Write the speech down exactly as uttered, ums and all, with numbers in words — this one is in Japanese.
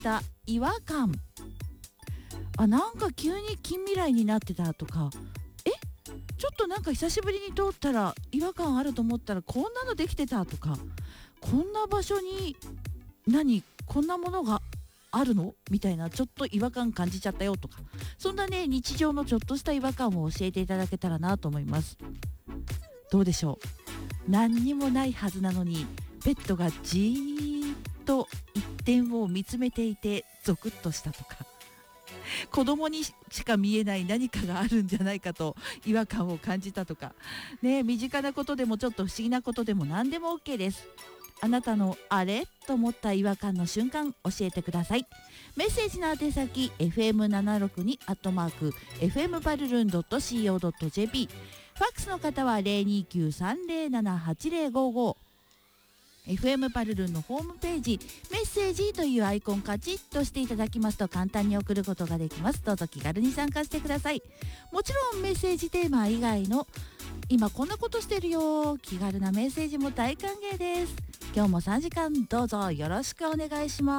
た違和感。あ、なんか急に近未来になってたとか、えちょっとなんか久しぶりに通ったら違和感あると思ったらこんなのできてたとか、こんな場所に何こんなものがあるのみたいな、ちょっと違和感感じちゃったよとか、そんなね日常のちょっとした違和感を教えていただけたらなと思います。どうでしょう。何にもないはずなのにペットがじーっと一点を見つめていてゾクッとしたとか、子供にしか見えない何かがあるんじゃないかと違和感を感じたとかね、身近なことでもちょっと不思議なことでも何でも OK です。あなたのあれと思った違和感の瞬間教えてください。メッセージの宛先 エフエムななろくに アットマーク エフエム パルルン ドット シーオー ドット ジェーピー、 ファックスの方は ゼロにきゅうさんゼロななはちゼロごご、 エフエム パルルンのホームページメッセージというアイコンカチッとしていただきますと簡単に送ることができます。どうぞ気軽に参加してください。もちろんメッセージテーマ以外の今こんなことしてるよ気軽なメッセージも大歓迎です。今日もさんじかんどうぞよろしくお願いします。